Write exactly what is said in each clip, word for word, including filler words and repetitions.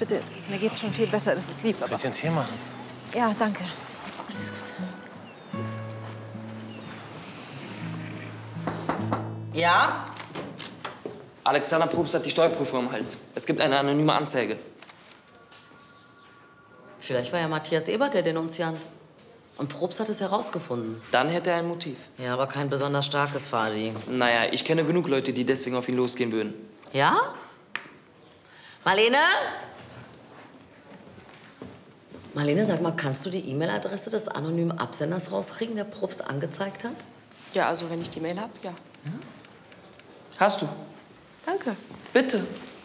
bitte. Mir geht's schon viel besser, das ist lieb. Soll ich dir einen Tee machen? Ja, danke. Alles gut. Ja? Alexander Probst hat die Steuerprüfung im Hals. Es gibt eine anonyme Anzeige. Vielleicht war ja Matthias Ebert der Denunziant. Und Probst hat es herausgefunden. Dann hätte er ein Motiv. Ja, aber kein besonders starkes, Fadi. Naja, ich kenne genug Leute, die deswegen auf ihn losgehen würden. Ja? Marlene? Marlene, sag mal, kannst du die E-Mail-Adresse des anonymen Absenders rauskriegen, der Probst angezeigt hat? Ja, also wenn ich die Mail habe, ja. Ja? Hast du? Danke. Bitte.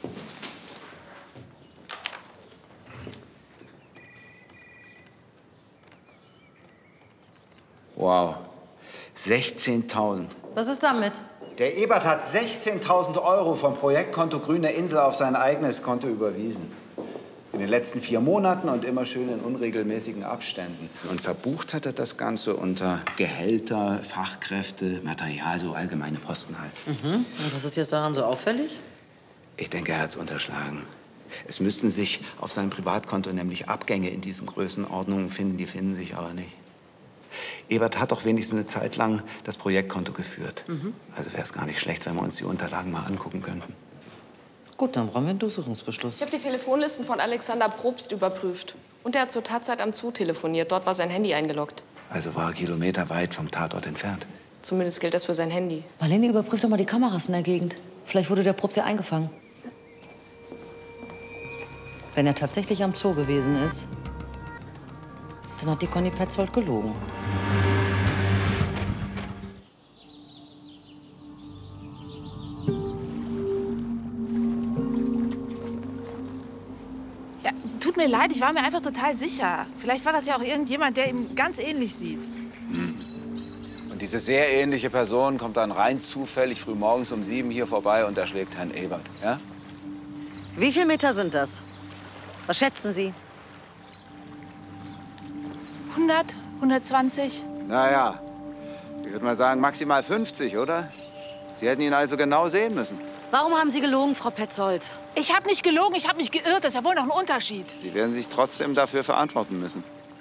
Wow, sechzehntausend. Was ist damit? Der Ebert hat sechzehntausend Euro vom Projektkonto Grüne Insel auf sein eigenes Konto überwiesen. In den letzten vier Monaten und immer schön in unregelmäßigen Abständen. Und verbucht hat er das Ganze unter Gehälter, Fachkräfte, Material, so allgemeine Posten halt. Mhm. Und was ist jetzt daran so auffällig? Ich denke, er hat's unterschlagen. Es müssten sich auf seinem Privatkonto nämlich Abgänge in diesen Größenordnungen finden, die finden sich aber nicht. Ebert hat doch wenigstens eine Zeit lang das Projektkonto geführt. Mhm. Also wäre es gar nicht schlecht, wenn wir uns die Unterlagen mal angucken könnten. Gut, dann brauchen wir einen Durchsuchungsbeschluss. Ich habe die Telefonlisten von Alexander Probst überprüft. Und er hat zur Tatzeit am Zoo telefoniert. Dort war sein Handy eingeloggt. Also war er kilometerweit vom Tatort entfernt. Zumindest gilt das für sein Handy. Marlene, überprüf doch mal die Kameras in der Gegend. Vielleicht wurde der Probst ja eingefangen. Wenn er tatsächlich am Zoo gewesen ist, dann hat die Conny Petzold gelogen. Ja, tut mir leid, ich war mir einfach total sicher. Vielleicht war das ja auch irgendjemand, der ihm ganz ähnlich sieht. Hm. Und diese sehr ähnliche Person kommt dann rein zufällig früh morgens um sieben hier vorbei und erschlägt Herrn Ebert, ja? Wie viele Meter sind das? Was schätzen Sie? hundert, hundertzwanzig? Naja, ich würde mal sagen maximal fünfzig, oder? Sie hätten ihn also genau sehen müssen. Warum haben Sie gelogen, Frau Petzold? Ich habe nicht gelogen, ich habe mich geirrt. Das ist ja wohl noch ein Unterschied. Sie werden sich trotzdem dafür verantworten müssen.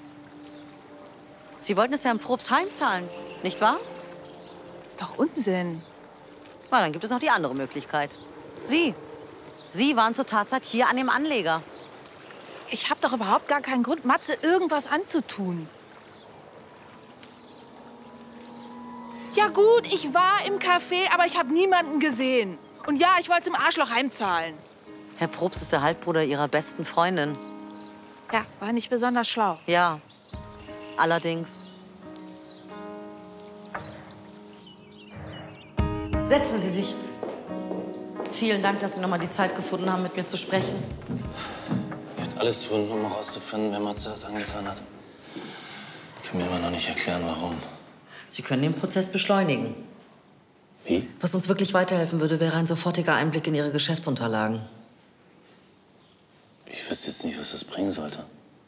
Sie wollten es Herrn Probst heimzahlen, nicht wahr? Ist doch Unsinn. Na, dann gibt es noch die andere Möglichkeit. Sie. Sie waren zur Tatzeit hier an dem Anleger. Ich habe doch überhaupt gar keinen Grund, Matze irgendwas anzutun. Ja gut, ich war im Café, aber ich habe niemanden gesehen. Und ja, ich wollte es im Arschloch heimzahlen. Herr Probst ist der Halbbruder Ihrer besten Freundin. Ja, war nicht besonders schlau. Ja, allerdings. Setzen Sie sich. Vielen Dank, dass Sie noch mal die Zeit gefunden haben, mit mir zu sprechen. Ich werde alles tun, um herauszufinden, wer Matze das angetan hat. Ich kann mir immer noch nicht erklären, warum. Sie können den Prozess beschleunigen. Wie? Was uns wirklich weiterhelfen würde, wäre ein sofortiger Einblick in Ihre Geschäftsunterlagen. Ich wüsste jetzt nicht, was das bringen sollte.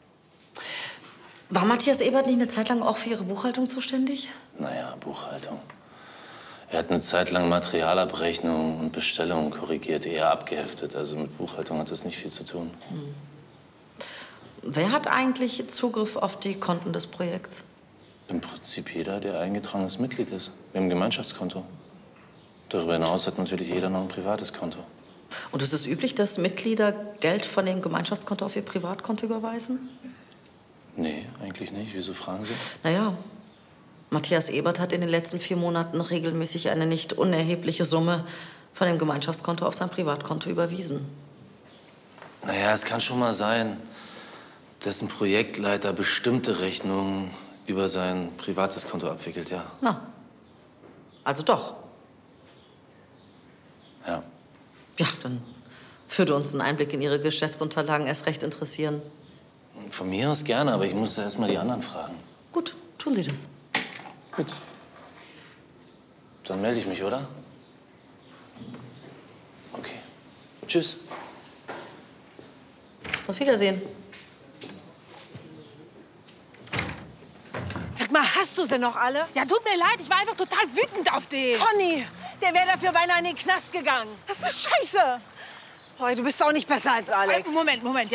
War Matthias Ebert nicht eine Zeit lang auch für Ihre Buchhaltung zuständig? Naja, Buchhaltung. Er hat eine Zeit lang Materialabrechnungen und Bestellungen korrigiert, eher abgeheftet. Also mit Buchhaltung hat das nicht viel zu tun. Hm. Wer hat eigentlich Zugriff auf die Konten des Projekts? Im Prinzip jeder, der eingetragenes Mitglied ist. Wir haben ein Gemeinschaftskonto. Darüber hinaus hat natürlich jeder noch ein privates Konto. Und ist es üblich, dass Mitglieder Geld von dem Gemeinschaftskonto auf ihr Privatkonto überweisen? Nee, eigentlich nicht. Wieso fragen Sie? Naja, Matthias Ebert hat in den letzten vier Monaten regelmäßig eine nicht unerhebliche Summe von dem Gemeinschaftskonto auf sein Privatkonto überwiesen. Naja, es kann schon mal sein, dass ein Projektleiter bestimmte Rechnungen über sein privates Konto abwickelt, ja. Na, also doch. Ja. Ja, dann würde uns ein Einblick in Ihre Geschäftsunterlagen erst recht interessieren. Von mir aus gerne, aber ich muss erst mal die anderen fragen. Gut, tun Sie das. Gut. Dann melde ich mich, oder? Okay. Tschüss. Auf Wiedersehen. Sag mal, hast du sie noch alle? Ja, tut mir leid, ich war einfach total wütend auf den. Conny, der wäre dafür beinahe in den Knast gegangen. Das ist scheiße. Boy, du bist auch nicht besser als Alex. Moment, Moment, ja.